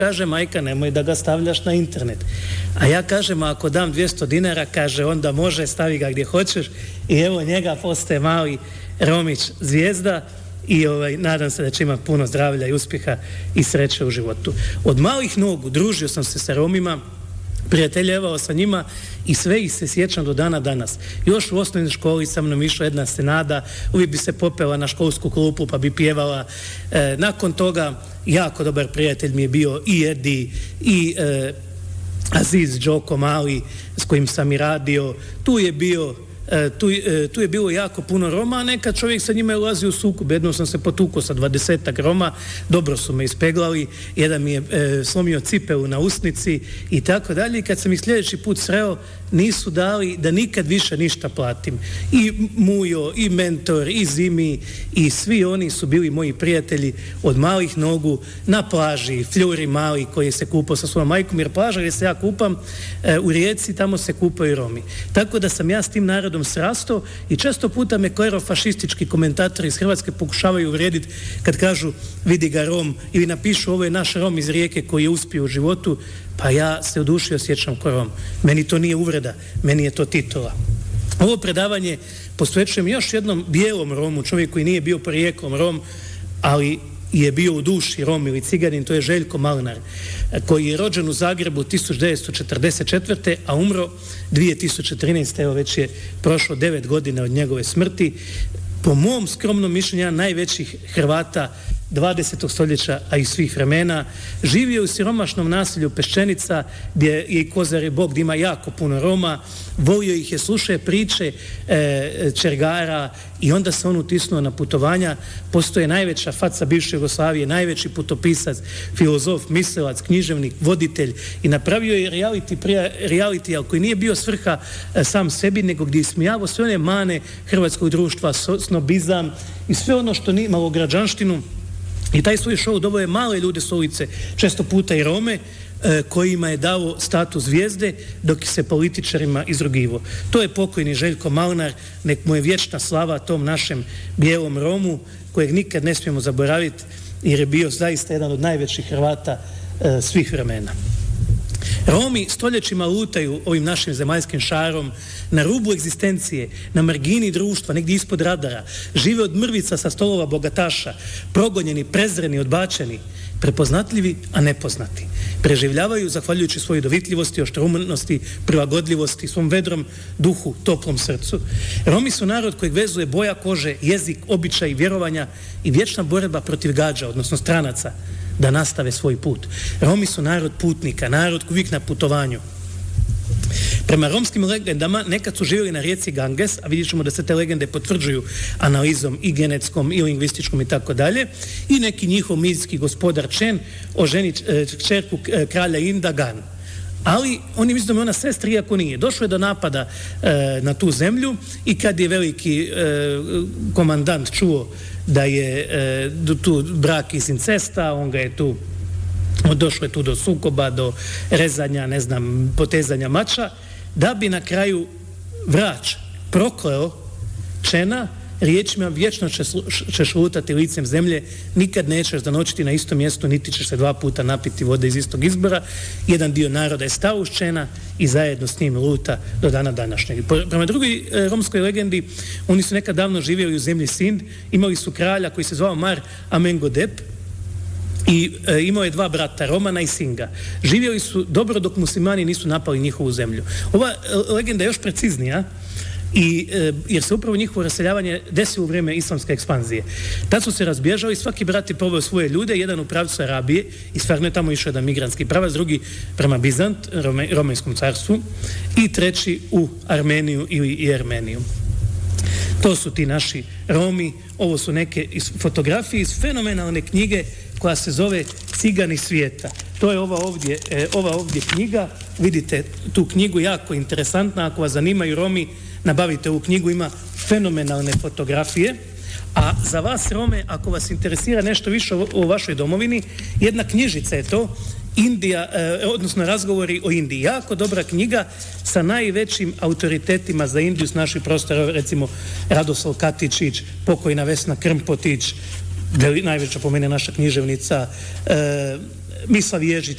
kaže, majka, nemoj da ga stavljaš na internet. A ja kažem, ako dam 200 dinara, kaže, onda može, stavi ga gdje hoćeš. I evo njega postaje mali Romić zvijezda i nadam se da će imati puno zdravlja i uspjeha i sreće u životu. Od malih nogu družio sam se sa Romima, prijateljevao sa njima i sve ih se sjećam do dana danas. Još u osnovnoj školi sa mnom išla jedna senada, uvijek bi se popela na školsku klupu pa bi pjevala. Nakon toga jako dobar prijatelj mi je bio i Edi i Aziz Đoko Mali s kojim sam i radio. Tu je bilo jako puno Roma, a nekad čovjek sa njima je ulazio u sukob. Jednom sam se potukao sa 20-ak Roma, dobro su me ispeglali, jedan mi je slomio cipelu na usnici i tako dalje. I kad sam ih sljedeći put sreo, nisu dali da nikad više ništa platim. I Mujo, i Mentor, i Zimi, i svi oni su bili moji prijatelji od malih nogu na plaži, Fljuri Mali koji se kupao sa svojom majkom, jer plaža gdje se ja kupam u Rijeci, tamo se kupaju Romi. Tako da sam ja s tim narodom srastao i često puta me klerofašistički komentatori iz Hrvatske pokušavaju uvrijediti kad kažu vidi ga Rom ili napišu ovo je naš Rom iz Rijeke koji je uspio u životu, pa ja se u duši osjećam ko Rom. Meni to nije uvreda, meni je to titula. Ovo predavanje posvećujem još jednom bijelom Romu, čovjek koji nije bio porijeklom Rom, ali je bio u duši Rom ili Ciganin, to je Željko Malinar, koji je rođen u Zagrebu 1944. a umro 2013. Evo već je prošlo 9 godina od njegove smrti. Po mom skromnom mišljenju, jedan najvećih Hrvata 20. stoljeća, a i svih vremena. Živio u siromašnom naselju Peščenica, gdje je i Kozari Bog, gdje ima jako puno Roma. Volio ih je, slušao priče Čergara i onda se on utisnuo na putovanja. Postoje najveća faca bivše Jugoslavije, najveći putopisac, filozof, mislilac, književnik, voditelj i napravio je reality, ali koji nije bio svrha sam sebi, nego gdje ismijavao sve one mane hrvatskog društva, snobizam i sve ono što nije malo građanštinu. I taj svoj show doveo je male ljude s ulice, često puta i Rome, kojima je dao status zvijezde, dok se političarima izrugivo. To je pokojni Željko Malinar, nek mu je vječna slava tom našem bijelom Romu, kojeg nikad ne smijemo zaboraviti, jer je bio zaista jedan od najvećih Hrvata svih vremena. Romi stoljećima lutaju ovim našim zemaljskim šarom na rubu egzistencije, na margini društva, negdje ispod radara. Žive od mrvica sa stolova bogataša, progonjeni, prezreni, odbačeni, prepoznatljivi, a nepoznati. Preživljavaju zahvaljujući svojoj dovitljivosti, oštroumnosti, prilagodljivosti, svom vedrom duhu, toplom srcu. Romi su narod kojeg vezuje boja kože, jezik, običaj, vjerovanja i vječna borba protiv gađa, odnosno stranaca, da nastave svoj put. Romi su narod putnika, narod koji uvijek na putovanju. Prema romskim legendama nekad su živjeli na rijeci Ganges, a vidjet ćemo da se te legende potvrđuju analizom i genetskom i lingvističkom i tako dalje. I neki njihov mitski gospodar Čen oženi kćerku kralja Inda Gan. Ali oni misle da je ona sestra, iako nije. Došlo je do napada na tu zemlju i kad je veliki komandant čuo da je tu brak iz incesta, on ga je tu, došlo je tu do sukoba, do rezanja, ne znam, potezanja mača, da bi na kraju Vrač prokleo Čena riječima vječno ćeš lutati licem zemlje, nikad nećeš zanoćiti na istom mjestu, niti ćeš se 2 puta napiti vode iz istog izbora. Jedan dio naroda je stao uz Čena i zajedno s njim luta do dana današnjeg. Prema drugoj romskoj legendi, oni su nekad davno živjeli u zemlji Sind, imali su kralja koji se zvao Mar Amengodep i imao je 2 brata, Romana i Singa. Živjeli su dobro dok muslimani nisu napali njihovu zemlju. Ova legenda je još preciznija, jer se upravo njihovo raseljavanje desilo u vrijeme islamske ekspanzije. Tad su se razbježali, svaki brat je poveo svoje ljude, jedan u pravcu Arabije i stvarno je tamo išao jedan migrantski pravac, drugi prema Bizant, Romejskom carstvu i treći u Armeniju ili Jermeniju. To su ti naši Romi, ovo su neke fotografije iz fenomenalne knjige koja se zove Cigani svijeta. To je ova ovdje knjiga, vidite tu knjigu, jako interesantna, ako vas zanimaju Romi, nabavite ovu knjigu, ima fenomenalne fotografije, a za vas Rome, ako vas interesira nešto više o vašoj domovini, jedna knjižica je to, Indija, odnosno razgovori o Indiji. Jako dobra knjiga sa najvećim autoritetima za Indiju s naših prostora, recimo Radoslav Katičić, pokojna Vesna Krmpotić, najveća po mene naša književnica, Mislav Ježić,